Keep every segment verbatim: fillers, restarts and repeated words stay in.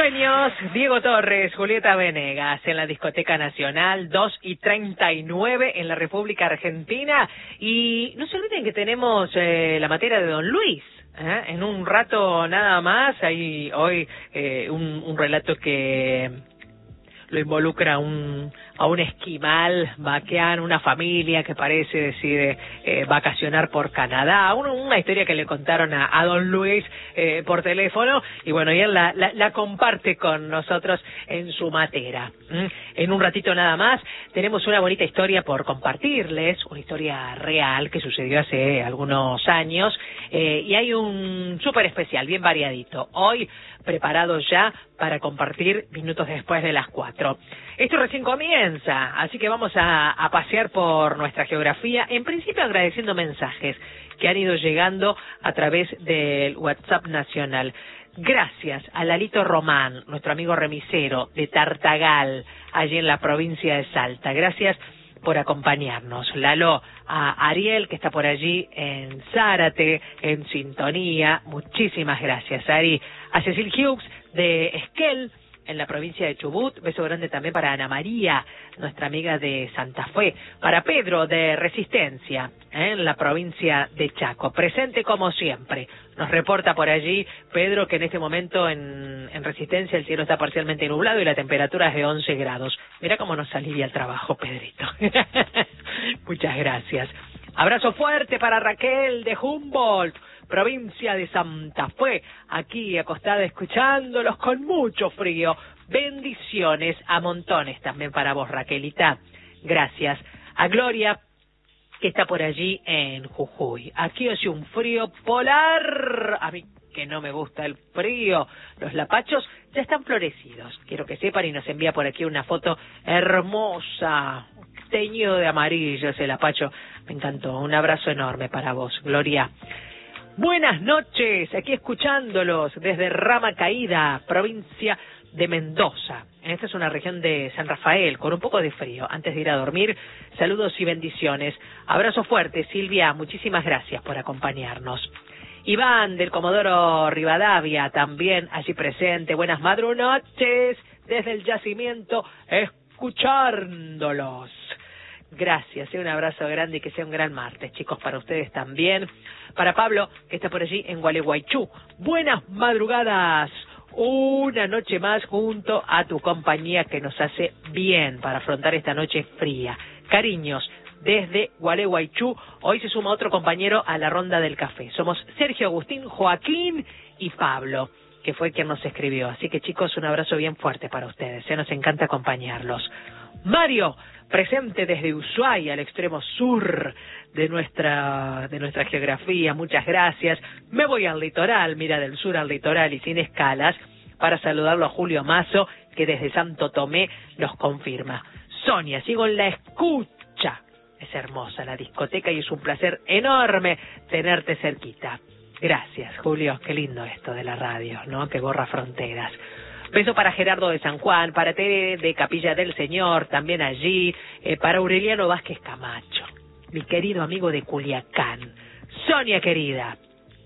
Sueños, Diego Torres, Julieta Venegas, en la Discoteca Nacional, dos y treinta y nueve en la República Argentina. Y no se olviden que tenemos eh, la materia de Don Luis. ¿eh? En un rato nada más, hay hoy eh, un, un relato que lo involucra a un, a un esquimal vaqueano, una familia que parece decide eh, vacacionar por Canadá, una, una historia que le contaron a, a Don Luis eh, por teléfono, y bueno, y él la, la, la comparte con nosotros en su matera. ¿Mm? En un ratito nada más tenemos una bonita historia por compartirles, una historia real que sucedió hace algunos años, eh, y hay un súper especial, bien variadito, hoy preparado ya para compartir minutos después de las cuatro. Esto recién comienza, así que vamos a, a pasear por nuestra geografía, en principio agradeciendo mensajes que han ido llegando a través del WhatsApp nacional. Gracias a Lalito Román, nuestro amigo remisero de Tartagal, allí en la provincia de Salta. Gracias por acompañarnos. Lalo, a Ariel, que está por allí en Zárate, en sintonía. Muchísimas gracias, Ari. A Cecil Hughes de Esquel, en la provincia de Chubut. Beso grande también para Ana María, nuestra amiga de Santa Fe. Para Pedro de Resistencia, ¿eh? en la provincia de Chaco. Presente como siempre. Nos reporta por allí Pedro que en este momento en, en Resistencia el cielo está parcialmente nublado y la temperatura es de once grados. Mirá cómo nos alivia el trabajo, Pedrito. Muchas gracias. Abrazo fuerte para Raquel de Humboldt, provincia de Santa Fe, aquí acostada escuchándolos con mucho frío. Bendiciones a montones también para vos, Raquelita. Gracias. A Gloria, que está por allí en Jujuy. Aquí hace un frío polar. A mí que no me gusta el frío. Los lapachos ya están florecidos. Quiero que sepan, y nos envía por aquí una foto hermosa, teñido de amarillo ese lapacho. Me encantó. Un abrazo enorme para vos, Gloria. Buenas noches, aquí escuchándolos desde Rama Caída, provincia de Mendoza. Esta es una región de San Rafael, con un poco de frío. Antes de ir a dormir, saludos y bendiciones. Abrazo fuerte, Silvia, muchísimas gracias por acompañarnos. Iván del Comodoro Rivadavia, también allí presente. Buenas madrunoches, desde el yacimiento, escuchándolos. Gracias, un abrazo grande y que sea un gran martes, chicos, para ustedes también. Para Pablo, que está por allí en Gualeguaychú. Buenas madrugadas, una noche más junto a tu compañía que nos hace bien para afrontar esta noche fría. Cariños, desde Gualeguaychú, hoy se suma otro compañero a la ronda del café. Somos Sergio, Agustín, Joaquín y Pablo, que fue quien nos escribió. Así que, chicos, un abrazo bien fuerte para ustedes, ¿eh? Nos encanta acompañarlos. Mario, presente desde Ushuaia, al extremo sur de nuestra de nuestra geografía, muchas gracias. Me voy al litoral, mira, del sur al litoral y sin escalas, para saludarlo a Julio Mazo, que desde Santo Tomé nos confirma. Sonia, sigo en la escucha. Es hermosa la discoteca y es un placer enorme tenerte cerquita. Gracias, Julio, qué lindo esto de la radio, ¿no? Que borra fronteras. Beso para Gerardo de San Juan, para Tere de Capilla del Señor, también allí, eh, para Aureliano Vázquez Camacho, mi querido amigo de Culiacán. Sonia querida,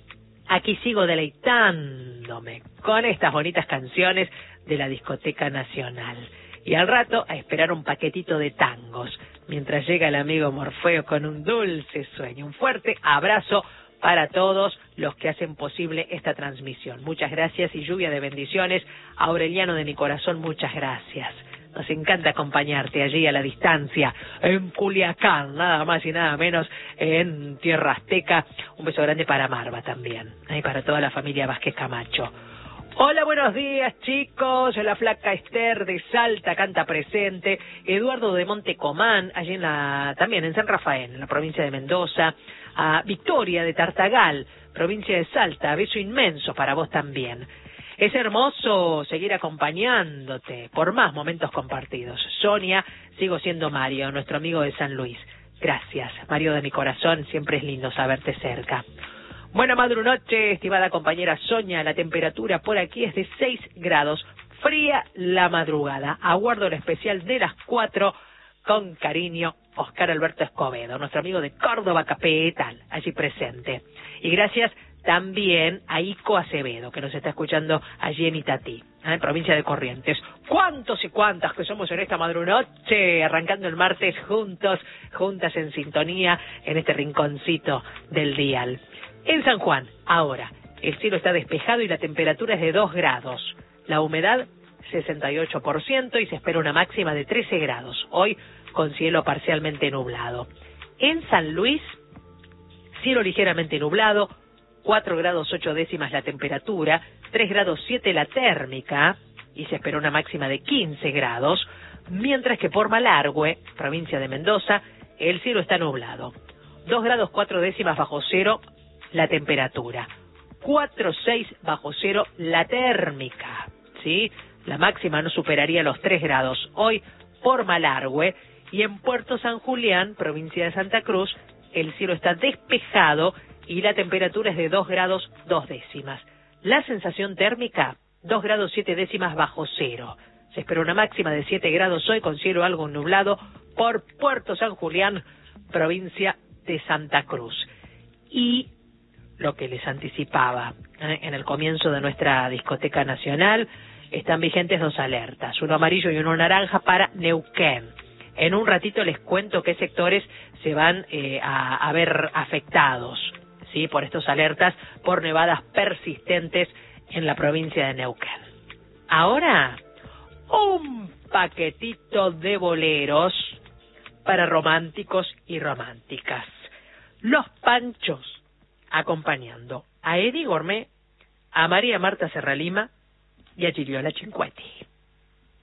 aquí sigo deleitándome con estas bonitas canciones de la Discoteca Nacional. Y al rato a esperar un paquetito de tangos, mientras llega el amigo Morfeo con un dulce sueño. Un fuerte abrazo para todos los que hacen posible esta transmisión. Muchas gracias y lluvia de bendiciones. Aureliano de mi corazón, muchas gracias. Nos encanta acompañarte allí a la distancia, en Culiacán, nada más y nada menos, en Tierra Azteca. Un beso grande para Marva también, y para toda la familia Vázquez Camacho. Hola, buenos días, chicos. La flaca Esther de Salta canta presente. Eduardo de Montecomán, allí en la, también en San Rafael, en la provincia de Mendoza. A Victoria de Tartagal, provincia de Salta. Beso inmenso para vos también. Es hermoso seguir acompañándote por más momentos compartidos. Sonia, sigo siendo Mario, nuestro amigo de San Luis. Gracias, Mario de mi corazón. Siempre es lindo saberte cerca. Buena madrunoche, estimada compañera Sonia. La temperatura por aquí es de seis grados. Fría la madrugada. Aguardo el especial de las cuatro. Con cariño, Oscar Alberto Escobedo, nuestro amigo de Córdoba Capital, allí presente. Y gracias también a Ico Acevedo, que nos está escuchando allí en Itatí, en provincia de Corrientes. ¿Cuántos y cuántas que somos en esta madrunoche, arrancando el martes juntos, juntas en sintonía, en este rinconcito del dial? En San Juan, ahora, el cielo está despejado y la temperatura es de dos grados. La humedad, sesenta y ocho por ciento, y se espera una máxima de trece grados. Hoy, con cielo parcialmente nublado. En San Luis, cielo ligeramente nublado, cuatro grados ocho décimas la temperatura, tres grados siete la térmica, y se espera una máxima de quince grados, mientras que por Malargüe, provincia de Mendoza, el cielo está nublado. dos grados cuatro décimas bajo cero la temperatura, cuatro seis bajo cero la térmica, ¿sí? La máxima no superaría los tres grados hoy por Malargüe, y en Puerto San Julián, provincia de Santa Cruz, el cielo está despejado y la temperatura es de dos grados dos décimas. La sensación térmica, dos grados siete décimas bajo cero. Se espera una máxima de siete grados hoy con cielo algo nublado por Puerto San Julián, provincia de Santa Cruz. Y lo que les anticipaba, ¿eh? en el comienzo de nuestra discoteca nacional, están vigentes dos alertas, uno amarillo y uno naranja para Neuquén. En un ratito les cuento qué sectores se van eh, a, a ver afectados, ¿sí? por estos alertas, por nevadas persistentes en la provincia de Neuquén. Ahora, un paquetito de boleros para románticos y románticas. Los Panchos, acompañando a Eddie Gourmet, a María Marta Serralima y a Giliola Cinquetti.